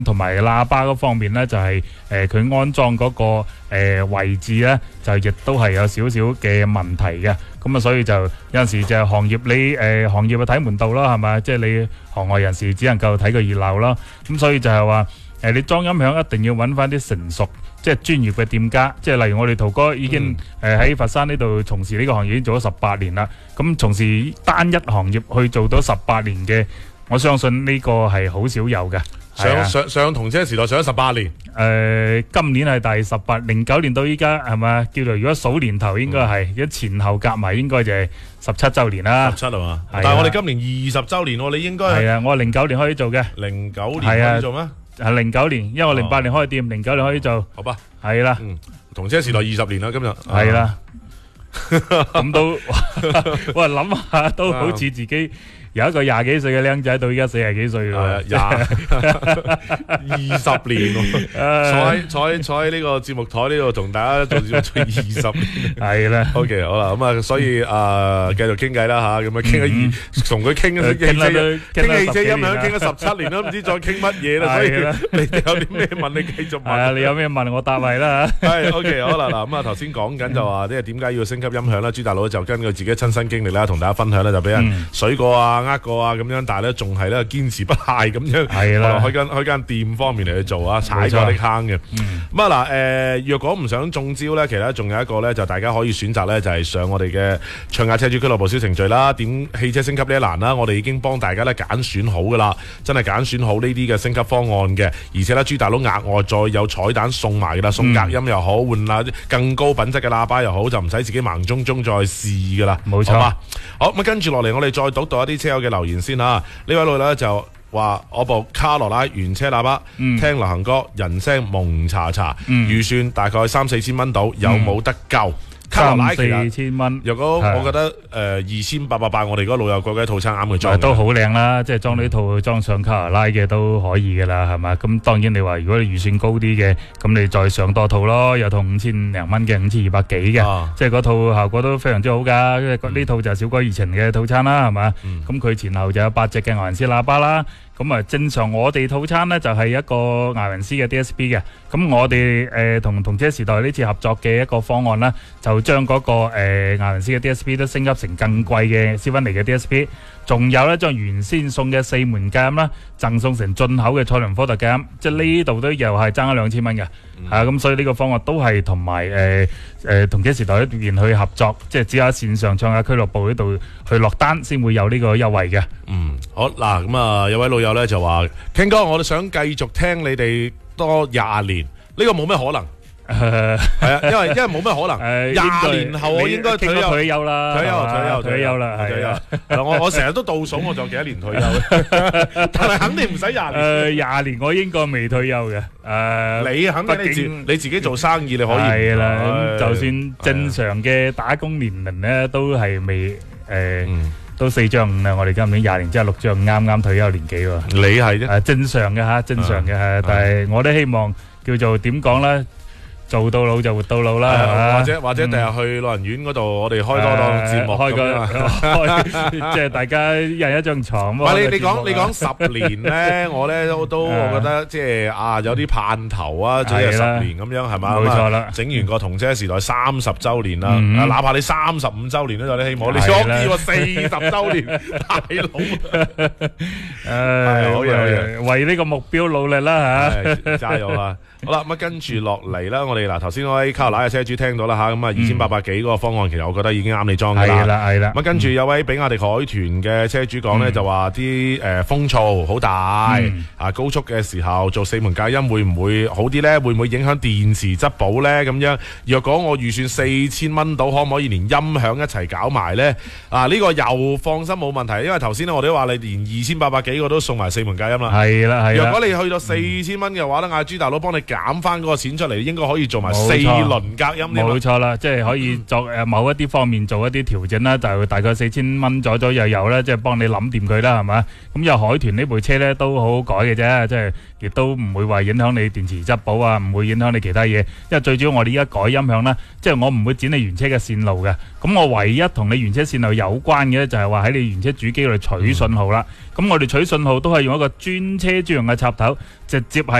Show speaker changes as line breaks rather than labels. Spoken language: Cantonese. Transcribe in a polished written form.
同埋喇叭嗰方面咧，就係佢安裝嗰個位置咧，就亦都係有少少嘅問題嘅。咁啊，所以就有陣時就係行業你行業嘅睇門道咯，係咪？即係你行外人士只能夠睇個熱鬧咯。咁所以就係話你裝音響一定要揾翻啲成熟即係專業嘅店家。即係例如我哋陶哥已經喺佛山呢度從事呢個行業已經做咗18年啦。咁從事單一行業去做到18年嘅，我相信呢個係好少有嘅。
上同車時代上咗18年，
今年係第18，09年到依家係咪？叫做如果數年頭應該係，如果前後夾埋應該就係17週年啦。
17係嘛？但係我哋今年20週年喎，你應該
係啊，我係09年開始做嘅。
09年開始做咩？
係09年，因為我08年開店，09年開始做。
好吧。
係啦。
同車時代20年啦，今日。
係啦。咁都，我諗下都好似自己。有一個20幾歲嘅僆仔到而家40幾歲喎
，20年喎，坐喺呢個節目台呢度同大家做節目做20年，
係啦。
OK， 好啦，咁啊，所以繼續傾偈啦嚇，咁啊傾咗同佢傾汽車音響傾咗17年都唔知再傾乜嘢啦，所以你有啲咩問你繼續問。係啊，
你有咩問我答係啦。
係 OK， 好啦，嗱咁啊頭先講緊就話即係點解要升級音響啦？朱大佬就根據自己親身經歷啦，同大家分享咧就俾人水過啊。呃過啊咁樣，但係咧仲係咧堅持不懈咁樣，
係啦，
開間店方面嚟去做啊，踩過啲坑嘅。咁啊嗱，若果唔想中招咧，其實仲有一個咧，就大家可以選擇咧，就係上我哋嘅唱亞車主俱樂部小程序啦，點汽車升級呢一欄啦，我哋已經幫大家咧揀選好噶啦，真係揀選好呢啲嘅升級方案嘅，而且咧朱大佬額外再有彩蛋送埋噶啦，送隔音又好，換下更高品質嘅喇叭又好，就唔使自己盲中中再試噶啦，
冇錯。
好咁跟住落嚟，我哋再讀一啲車友嘅留言先吓。呢位女咧就話我部卡羅拉原車喇叭，聽流行歌，人聲蒙查查，預算大概3-4千蚊到，有冇得救？卡羅拉
3-4千蚊，
如果我覺得2888，我哋嗰個老友國嘅套餐啱佢裝，
都好靚啦，即係裝呢套裝上卡羅拉嘅都可以噶啦，係嘛？咁當然你話如果你預算高啲嘅，咁你再上多套咯，有套5000零蚊嘅5200幾嘅，即係嗰套效果都非常之好噶。因為呢套就係小改怡情嘅套餐啦，係嘛？咁佢前後就有8隻嘅牛人絲喇叭啦。咁啊，正常我哋套餐呢就係一個牙人絲嘅 DSP 嘅，咁我哋同車時代呢次合作嘅一個方案呢，就將嗰個牙人絲嘅 DSP 都升級成更貴嘅斯芬尼嘅 DSP， 仲有呢將原先送嘅4門隔音啦，贈送成進口嘅蔡倫科特隔音，即係呢度都又係爭咗2000蚊嘅，咁所以呢個方案都係同埋同車時代一邊去合作，即係只有喺線上唱亞俱樂部呢度去落單先會有呢個優惠嘅。
好嗱，咁啊有位老友咧就話，King哥，我哋想繼續聽你哋多20年，呢個冇咩可能。係啊，因為冇咩可能。20年後我應該退休啦，退休啦。我成日都倒數，我仲有幾多年退休？但係肯定唔使20年。
20年我應該未退休嘅。
你肯定你自己做生意你可以。
係啦，咁就算正常嘅打工年齡咧，都係未都4張5啦，我哋今年20年之後6張5，啱啱退休年紀喎。
你係啫，
正常嘅嚇，正常嘅係，但係我都希望叫做點講咧？做到老就活到老啦，
或者第日去老人院嗰度，我哋開多檔節目
開即係大家一人一張床。
唔係你講10年咧，我咧都我覺得即係有啲盼頭啊，即係10年咁樣係嘛？
冇錯啦，
整完個同車時代30週年啦，哪怕你35週年都有啲希望。你想知喎40週年，大佬，好嘢，
為呢個目標努力啦嚇，
加油啊！好啦，咁跟住落嚟啦，我哋嗱頭先嗰位卡羅拉嘅車主聽到啦嚇，咁啊2800幾嗰個方案，其實我覺得已經啱你裝㗎啦。
係啦。
咁跟住有位比亞迪海豚嘅車主講咧，就話啲風噪好大，高速嘅時候做4門隔音會唔會好啲咧？會唔會影響電池質保咧？咁樣若果我預算4000蚊到，可唔可以連音響一齊搞埋咧？呢個又放心冇問題，因為頭先我哋都話你連2800幾個都送埋4門隔音啦。
係啦。
若果你去到4000蚊嘅話咧，嗌朱大佬幫你減翻嗰個錢出嚟，應該可以做埋4輪隔音添。
冇錯啦，即係可以作某一啲方面做一啲調整啦，就大概4000蚊左右有啦，即係幫你諗掂佢啦，係嘛？咁有海豚呢部車咧都好好改嘅啫，即係亦都唔會話影響你電池質保啊，唔會影響你其他嘢，因為最主要我哋而家改音響啦，即係我唔會剪你原車嘅線路嘅，咁我唯一同你原車線路有關嘅就係話喺你原車主機度取信號啦，咁我哋取信號都係用一個專車專用嘅插頭，直接係